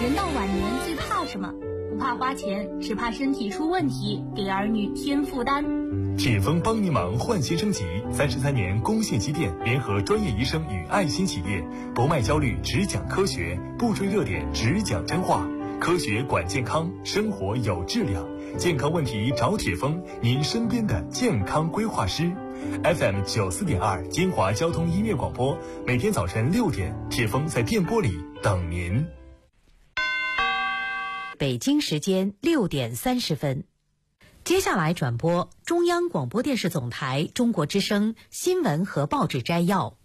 人到晚年最怕什么？不怕花钱，只怕身体出问题，给儿女添负担。 铁峰帮您忙焕新升级，33年攻陷积淀，联合专业医生与爱心企业，不卖焦虑，只讲科学，不追热点，只讲真话。科学管健康，生活有质量，健康问题找铁峰，您身边的健康规划师。FM 94.2金华交通音乐广播，每天早晨6点，铁峰在电波里等您。 北京时间6点30分，接下来转播中央广播电视总台中国之声新闻和报纸摘要。